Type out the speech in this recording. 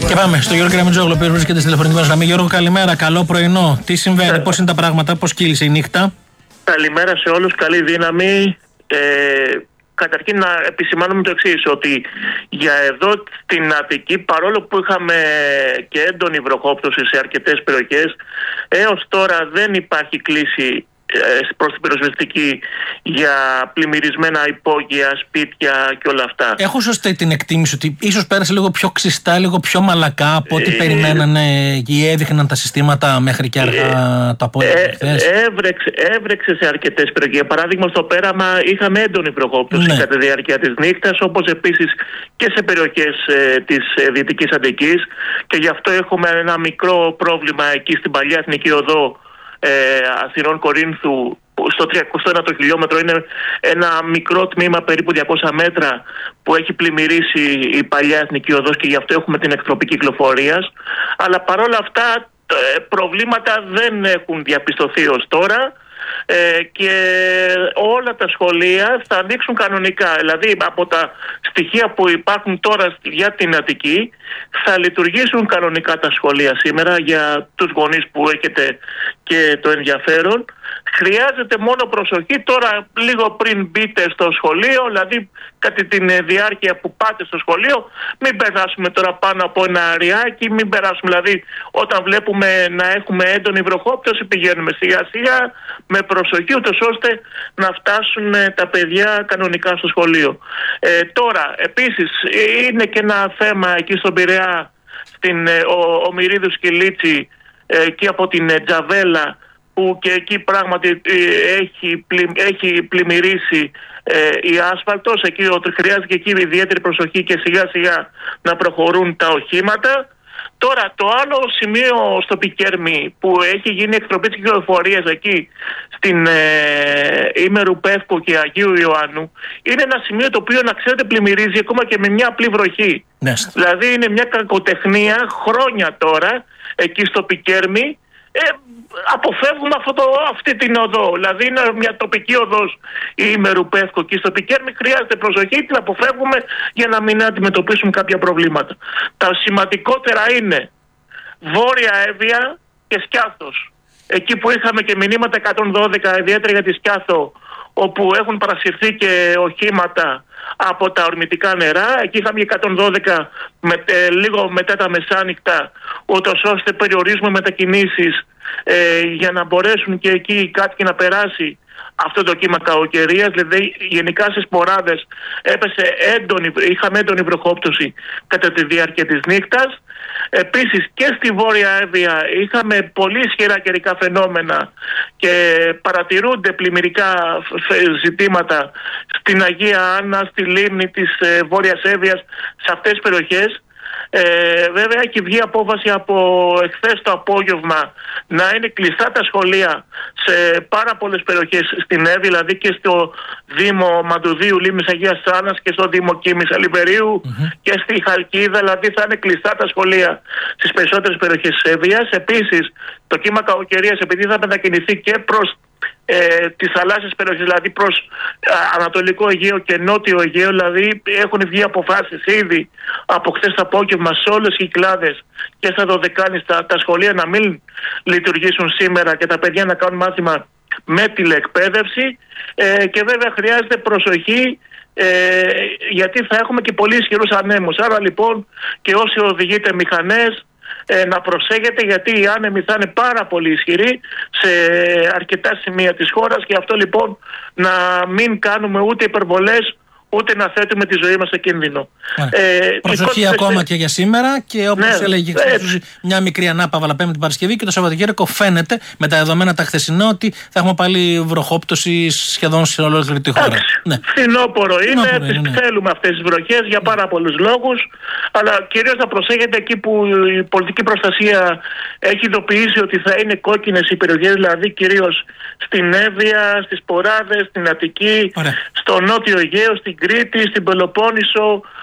Και πάμε στο Γιώργο Κεραμιτζόγλου, ο οποίος βρίσκεται στη τηλεφωνική μας γραμμή. Γιώργο, καλημέρα, καλό πρωινό. Τι συμβαίνει, πώς είναι τα πράγματα, πώς κύλησε η νύχτα? Καλημέρα σε όλους, καλή δύναμη. Καταρχήν να επισημάνουμε το εξής, ότι για εδώ στην Αττική, παρόλο που είχαμε και έντονη βροχόπτωση σε αρκετές περιοχές, έως τώρα δεν υπάρχει κλίση προς την πυροσβεστική για πλημμυρισμένα υπόγεια, σπίτια και όλα αυτά. Έχω σωστή την εκτίμηση ότι ίσως πέρασε λίγο πιο ξιστά, λίγο πιο μαλακά από ό,τι περιμένανε και έδειχναν τα συστήματα μέχρι και αργά το απόγευμα χθες? Έβρεξε σε αρκετές περιοχές. Για παράδειγμα, στο Πέραμα είχαμε έντονη βροχόπτωση κατά τη διάρκεια της νύχτας, όπως επίσης και σε περιοχές της Δυτικής Αττικής, και γι' αυτό έχουμε ένα μικρό πρόβλημα εκεί στην Παλιά Εθνική Οδό Αθηνών Κορίνθου, στο 31ο χιλιόμετρο. Είναι ένα μικρό τμήμα, περίπου 200 μέτρα, που έχει πλημμυρίσει η Παλιά Εθνική Οδός και γι' αυτό έχουμε την εκτροπή κυκλοφορίας. Αλλά παρόλα αυτά προβλήματα δεν έχουν διαπιστωθεί ως τώρα, και όλα τα σχολεία θα ανοίξουν κανονικά. Δηλαδή από τα στοιχεία που υπάρχουν τώρα για την Αττική, θα λειτουργήσουν κανονικά τα σχολεία σήμερα. Για τους γονείς που έχετε και το ενδιαφέρον, χρειάζεται μόνο προσοχή τώρα λίγο πριν μπείτε στο σχολείο, δηλαδή κατά τη διάρκεια που πάτε στο σχολείο, μην περάσουμε τώρα πάνω από ένα αριάκι, μην περάσουμε, δηλαδή όταν βλέπουμε να έχουμε έντονη βροχόπτωση πηγαίνουμε σιγά σιγά με προσοχή, ούτως ώστε να φτάσουν τα παιδιά κανονικά στο σχολείο. Τώρα επίσης είναι και ένα θέμα εκεί στον Πειραιά, στην Ομηρίδου Σκυλίτσι, και από την Τζαβέλα, που και εκεί πράγματι έχει πλημμυρίσει η άσφαλτος. Εκεί χρειάζεται και εκεί ιδιαίτερη προσοχή και σιγά σιγά να προχωρούν τα οχήματα. Τώρα το άλλο σημείο στο Πικέρμι που έχει γίνει εκτροπή της κυκλοφορίας εκεί στην Ήμερου Πεύκο και Αγίου Ιωάννου, είναι ένα σημείο το οποίο, να ξέρετε, πλημμυρίζει ακόμα και με μια απλή βροχή. Δηλαδή είναι μια κακοτεχνία χρόνια τώρα εκεί στο Πικέρμι. Αποφεύγουμε αυτή την οδό. Δηλαδή είναι μια τοπική οδός η Ήμερου Πεύκο, και στο Πικέρμι χρειάζεται προσοχή, την αποφεύγουμε για να μην αντιμετωπίσουμε κάποια προβλήματα. Τα σημαντικότερα είναι Βόρεια Εύβοια και Σκιάθος. Εκεί που είχαμε και μηνύματα 112, ιδιαίτερα για τη Σκιάθο, όπου έχουν παρασυρθεί και οχήματα από τα ορμητικά νερά. Εκεί είχαμε 112 λίγο μετά τα μεσάνυχτα, ούτως ώστε περιορίζουμε μετακινήσεις για να μπορέσουν και εκεί οι κάτοικοι να περάσει αυτό το κύμα κακοκαιρίας. Δηλαδή γενικά στις Ποράδες είχαμε έντονη βροχόπτωση κατά τη διάρκεια της νύχτας. Επίσης και στη Βόρεια Εύβοια είχαμε πολύ ισχυρά καιρικά φαινόμενα και παρατηρούνται πλημμυρικά ζητήματα στην Αγία Άννα, στη λίμνη της Βόρειας Εύβοιας, σε αυτές τις περιοχές. Βέβαια έχει βγει απόφαση από εχθές το απόγευμα να είναι κλειστά τα σχολεία σε πάρα πολλές περιοχές στην Εύβοια, δηλαδή και στο Δήμο Μαντουδίου Λίμνης Αγίας Άννας και στο Δήμο Κίμης Αλιβερίου και στη Χαλκίδα, δηλαδή θα είναι κλειστά τα σχολεία στις περισσότερες περιοχές της Εύβοιας. Επίσης το κύμα κακοκαιρίας, επειδή θα μετακινηθεί και προς τις θαλάσσιες περιοχές, δηλαδή προς Ανατολικό Αιγαίο και Νότιο Αιγαίο, δηλαδή έχουν βγει αποφάσεις ήδη από χθες το απόγευμα σε όλες τις Κυκλάδες και στα Δωδεκάνηστα τα σχολεία να μην λειτουργήσουν σήμερα και τα παιδιά να κάνουν μάθημα με τηλεεκπαίδευση, και βέβαια χρειάζεται προσοχή γιατί θα έχουμε και πολύ ισχυρούς ανέμους. Άρα λοιπόν και όσοι οδηγείτε μηχανές, να προσέχετε, γιατί οι άνεμοι θα είναι πάρα πολύ ισχυροί σε αρκετά σημεία της χώρας, και αυτό λοιπόν να μην κάνουμε ούτε υπερβολές, ούτε να θέτουμε τη ζωή μας σε κίνδυνο. Προσοχή ακόμα και για σήμερα, και όπως έλεγε μια μικρή ανάπαυλα, αλλά Πέμπτη Παρασκευή, και το Σαββατοκύριακο φαίνεται με τα δεδομένα τα χθεσινά ότι θα έχουμε πάλι βροχόπτωση σχεδόν σε ολόκληρη τη χώρα. Φθινόπορο είναι. Θέλουμε αυτές τις βροχές για πάρα πολλούς λόγους, αλλά κυρίως να προσέχετε εκεί που η πολιτική προστασία έχει ειδοποιήσει ότι θα είναι κόκκινες οι περιοχές, δηλαδή κυρίως στην Εύβοια, στις Ποράδες, στην Αττική, στο Νότιο Αιγαίο, στην Κρήτη, στην Πελοπόννησο,